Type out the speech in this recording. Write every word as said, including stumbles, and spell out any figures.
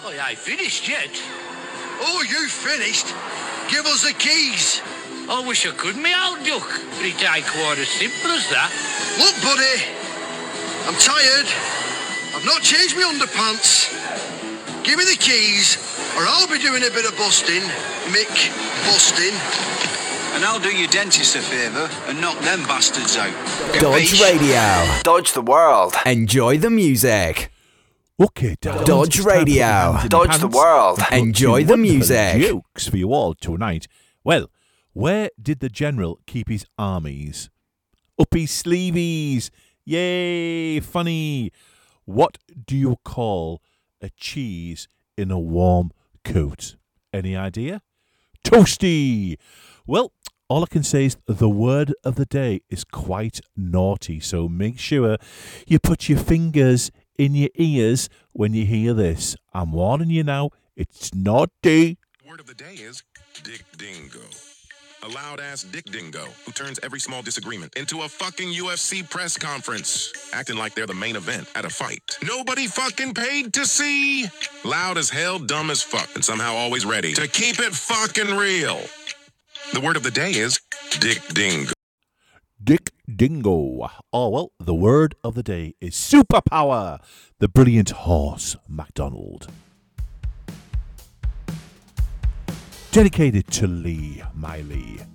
Oh, I ain't finished yet. Oh, you finished? Give us the keys. I wish I could, me old duck, but it ain't quite as simple as that. Look, buddy, I'm tired. I've not changed my underpants. Give me the keys, or I'll be doing a bit of busting. Mick, busting. And I'll do your dentist a favour and knock them bastards out. Dodge Beach. Radio. Dodge the world. Enjoy the music. Okay, darling. Dodge Radio. Dodge the world. Enjoy the music. Jokes for you all tonight. Well, where did the general keep his armies? Up his sleeveys. Yay, funny. What do you call a cheese in a warm coat? Any idea? Toasty. Well, all I can say is the word of the day is quite naughty, so make sure you put your fingers in your ears when you hear this. I'm warning you now, it's naughty. The word of the day is Dick Dingo. A loud-ass Dick Dingo who turns every small disagreement into a fucking U F C press conference, acting like they're the main event at a fight. Nobody fucking paid to see. Loud as hell, dumb as fuck, and somehow always ready to keep it fucking real. The word of the day is Dick Dingo. Dick Dingo. Oh, well, the word of the day is superpower. The brilliant horse, MacDonald. Dedicated to Lee, my Lee.